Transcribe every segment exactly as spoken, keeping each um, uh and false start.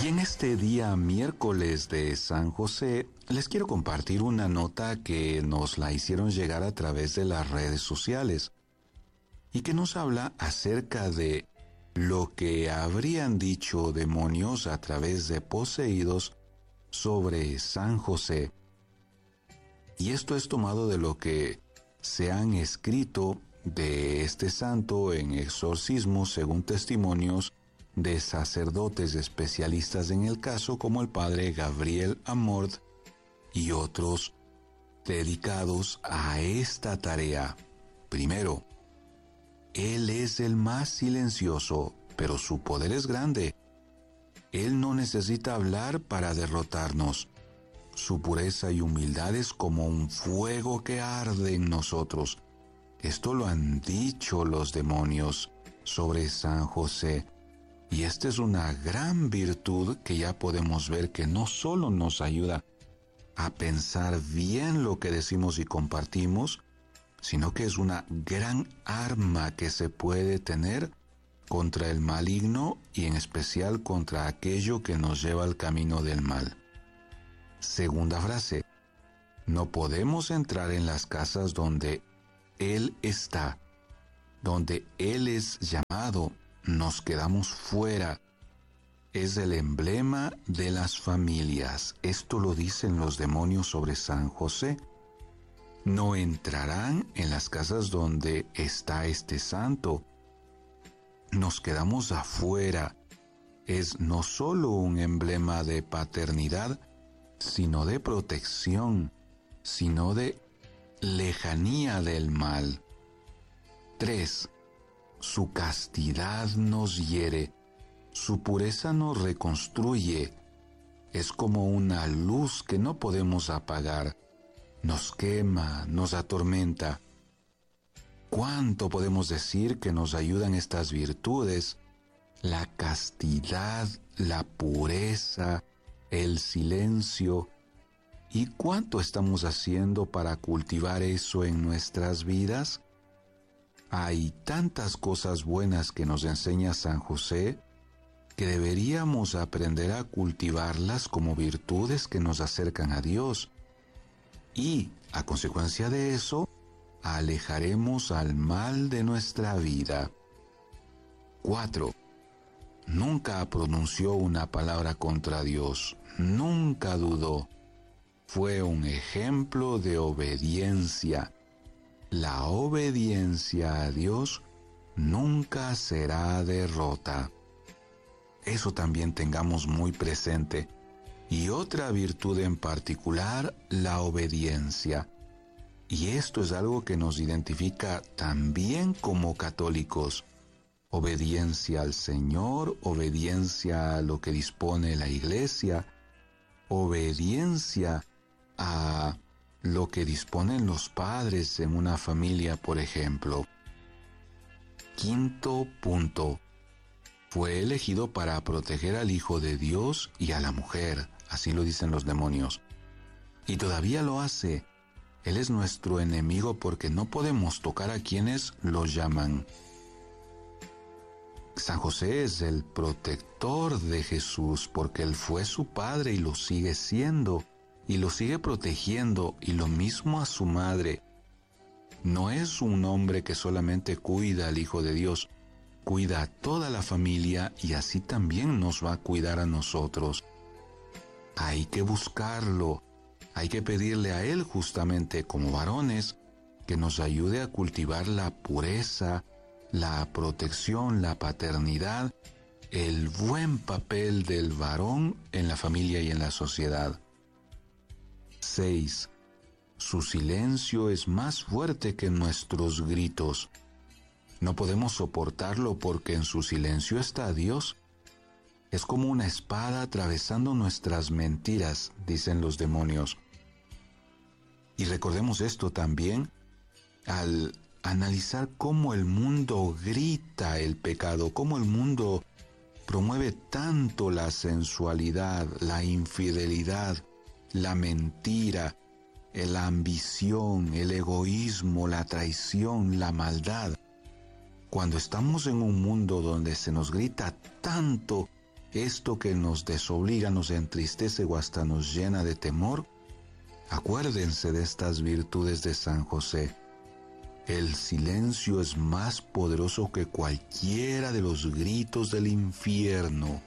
en este día miércoles de San José les quiero compartir una nota que nos la hicieron llegar a través de las redes sociales y que nos habla acerca de lo que habrían dicho demonios a través de poseídos sobre San José. Y esto es tomado de lo que se han escrito de este santo en exorcismos según testimonios de sacerdotes especialistas en el caso, como el padre Gabriel Amord y otros dedicados a esta tarea. Primero, él es el más silencioso, pero su poder es grande. Él no necesita hablar para derrotarnos. Su pureza y humildad es como un fuego que arde en nosotros. Esto lo han dicho los demonios sobre San José. Y esta es una gran virtud que ya podemos ver que no solo nos ayuda a pensar bien lo que decimos y compartimos, sino que es una gran arma que se puede tener contra el maligno y en especial contra aquello que nos lleva al camino del mal. Segunda frase, no podemos entrar en las casas donde Él está, donde Él es llamado, nos quedamos fuera. Es el emblema de las familias. Esto lo dicen los demonios sobre San José. No entrarán en las casas donde está este santo. Nos quedamos afuera. Es no solo un emblema de paternidad, sino de protección, sino de lejanía del mal. tres. Su castidad nos hiere, su pureza nos reconstruye. Es como una luz que no podemos apagar. Nos quema, nos atormenta. ¿Cuánto podemos decir que nos ayudan estas virtudes? La castidad, la pureza, el silencio. ¿Y cuánto estamos haciendo para cultivar eso en nuestras vidas? Hay tantas cosas buenas que nos enseña San José que deberíamos aprender a cultivarlas como virtudes que nos acercan a Dios. Y, a consecuencia de eso, alejaremos al mal de nuestra vida. cuatro. Nunca pronunció una palabra contra Dios, nunca dudó. Fue un ejemplo de obediencia. La obediencia a Dios nunca será derrota. Eso también tengamos muy presente. Y otra virtud en particular, la obediencia. Y esto es algo que nos identifica también como católicos. Obediencia al Señor, obediencia a lo que dispone la Iglesia, obediencia a lo que disponen los padres en una familia, por ejemplo. Quinto punto. Fue elegido para proteger al Hijo de Dios y a la mujer, así lo dicen los demonios. Y todavía lo hace. Él es nuestro enemigo porque no podemos tocar a quienes lo llaman. San José es el protector de Jesús porque Él fue su padre y lo sigue siendo, y lo sigue protegiendo, y lo mismo a su madre. No es un hombre que solamente cuida al Hijo de Dios, cuida a toda la familia y así también nos va a cuidar a nosotros. Hay que buscarlo, hay que pedirle a Él justamente como varones que nos ayude a cultivar la pureza, la protección, la paternidad, el buen papel del varón en la familia y en la sociedad. seis. Su silencio es más fuerte que nuestros gritos. No podemos soportarlo porque en su silencio está Dios. Es como una espada atravesando nuestras mentiras, dicen los demonios. Y recordemos esto también al analizar cómo el mundo grita el pecado, cómo el mundo promueve tanto la sensualidad, la infidelidad, la mentira, la ambición, el egoísmo, la traición, la maldad. Cuando estamos en un mundo donde se nos grita tanto esto que nos desobliga, nos entristece o hasta nos llena de temor, acuérdense de estas virtudes de San José. El silencio es más poderoso que cualquiera de los gritos del infierno.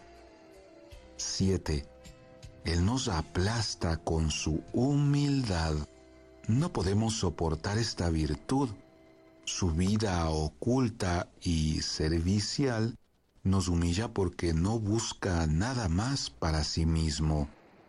siete. Él nos aplasta con su humildad. No podemos soportar esta virtud. Su vida oculta y servicial nos humilla porque no busca nada más para sí mismo.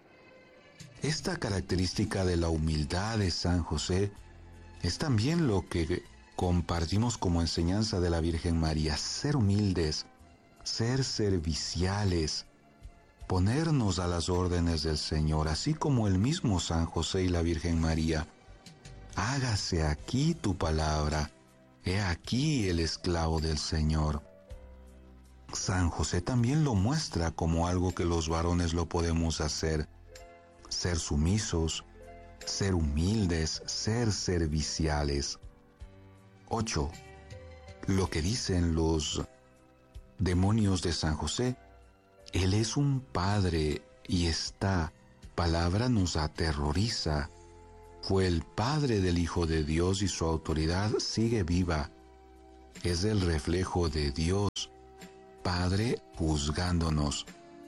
Esta característica de la humildad de San José es también lo que compartimos como enseñanza de la Virgen María: ser humildes, ser serviciales, ponernos a las órdenes del Señor, así como el mismo San José y la Virgen María. Hágase aquí tu palabra, he aquí el esclavo del Señor. San José también lo muestra como algo que los varones lo podemos hacer: ser sumisos, ser humildes, ser serviciales. ocho. Lo que dicen los demonios de San José: Él es un padre y esta palabra nos aterroriza. Fue el padre del Hijo de Dios y su autoridad sigue viva. Es el reflejo de Dios, Padre, juzgándonos.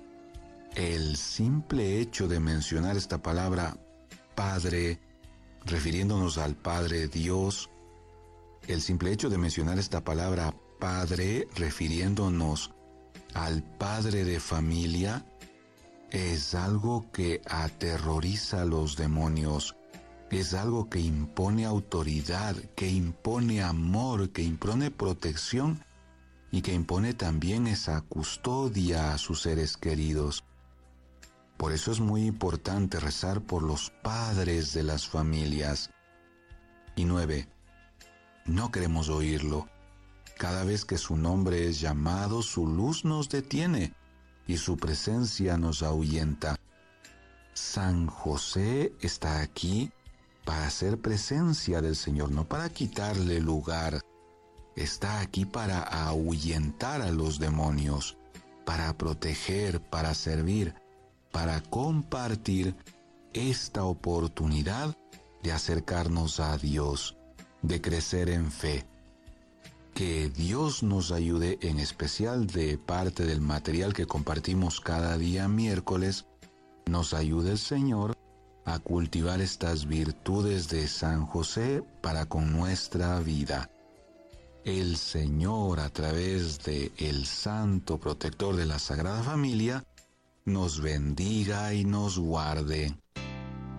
El simple hecho de mencionar esta palabra Padre, refiriéndonos al Padre Dios, el simple hecho de mencionar esta palabra Padre, refiriéndonos al padre de familia, es algo que aterroriza a los demonios. Es algo que impone autoridad, que impone amor, que impone protección y que impone también esa custodia a sus seres queridos. Por eso es muy importante rezar por los padres de las familias. Y nueve, no queremos oírlo. Cada vez que su nombre es llamado, su luz nos detiene y su presencia nos ahuyenta. San José está aquí para hacer presencia del Señor, no para quitarle lugar. Está aquí para ahuyentar a los demonios, para proteger, para servir, para compartir esta oportunidad de acercarnos a Dios, de crecer en fe. Que Dios nos ayude, en especial de parte del material que compartimos cada día miércoles, nos ayude el Señor a cultivar estas virtudes de San José para con nuestra vida. El Señor, a través de el Santo Protector de la Sagrada Familia, nos bendiga y nos guarde.